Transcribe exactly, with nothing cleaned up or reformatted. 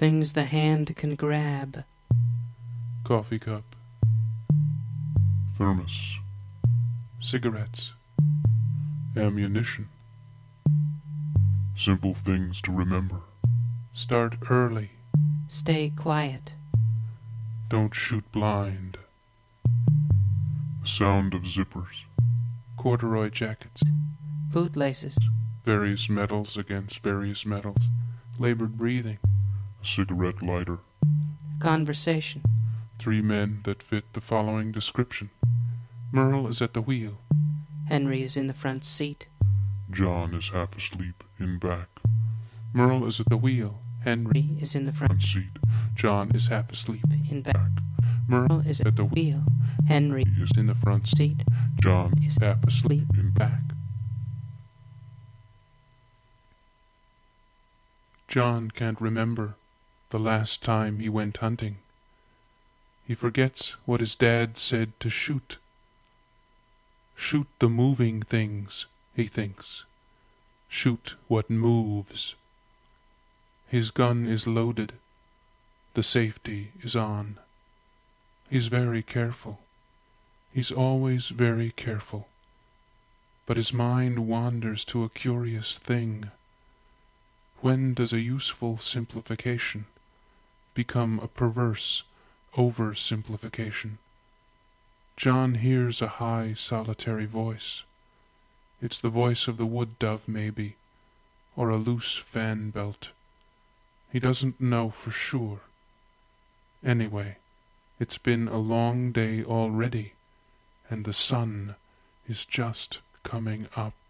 Things the hand can grab. Coffee cup. Thermos. Cigarettes. Ammunition. Simple things to remember. Start early. Stay quiet. Don't shoot blind. The sound of zippers. Corduroy jackets. Bootlaces. Various metals against various metals. Labored breathing. A cigarette lighter. Conversation. Three men that fit the following description. Merle is at the wheel. Henry is in the front seat. John is half asleep in back. Merle is at the wheel. Henry Henry is in the Front front seat. John is half asleep in back. Back. Merle Is is at the wheel. wheel. Henry Is in the front seat. seat. John Is Half asleep in back. John can't remember the last time he went hunting. He forgets what his dad said to shoot. Shoot the moving things, he thinks. Shoot what moves. His gun is loaded. The safety is on. He's very careful. He's always very careful. But his mind wanders to a curious thing. When does a useful simplification become a perverse oversimplification? John hears a high, solitary voice. It's the voice of the wood dove, maybe, or a loose fan belt. He doesn't know for sure. Anyway, it's been a long day already, and the sun is just coming up.